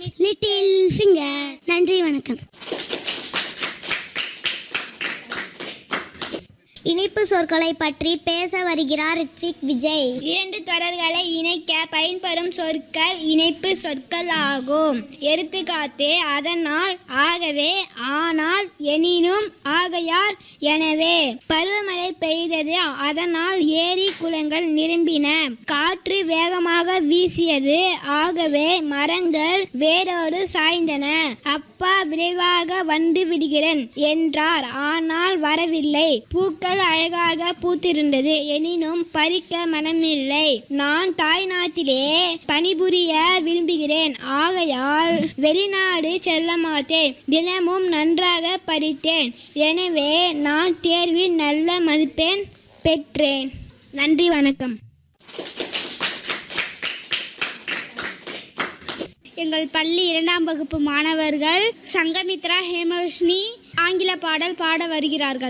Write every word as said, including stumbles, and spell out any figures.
Little finger. நன்றி, வணக்கம். இணைப்பு சொற்களை பற்றி பேச வருகிறார் ரித்விக் விஜய். இரண்டு தொடர்களை இணைக்க பயன்படும் சொற்கள் இணைப்பு சொற்கள் ஆகும். எடுத்துக்காட்டு அதனால், ஆகவே, ஆனால், எனினும், ஆகையால், எனவே. பருவமழை பெய்தது, அதனால் ஏரி குளங்கள் நிரம்பின. காற்று வேகமாக வீசியது, ஆகவே மரங்கள் வேரோடு சாய்ந்தன. அப்பா விரைவாக வந்து விடுகிறேன் என்றார், ஆனால் வரவில்லை. பூக்கள் அழகாக பூத்திருந்தது, எனினும் பறிக்க மனமில்லை. நான் தாய்நாட்டிலே பணிபுரிய விரும்புகிறேன், ஆகையால் வெளிநாடு செல்ல மாட்டேன். தினமும் நன்றாக படித்தேன், எனவே நான் தேர்வில் நல்ல மதிப்பெண் பெற்றேன். நன்றி, வணக்கம். எங்கள் பள்ளி இரண்டாம் வகுப்பு மாணவர்கள் சங்கமித்ரா, ஹேமவிஷ்ணி ஆங்கில பாடல் பாட வருகிறார்கள்.